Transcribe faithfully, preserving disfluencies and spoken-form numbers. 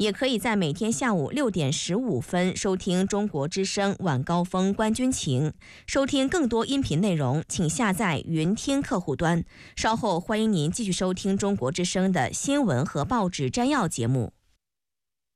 也可以在每天下午六点十五分收听中国之声晚高峰观军情。收听更多音频内容，请下载云听客户端。稍后欢迎您继续收听中国之声的新闻和报纸摘要节目。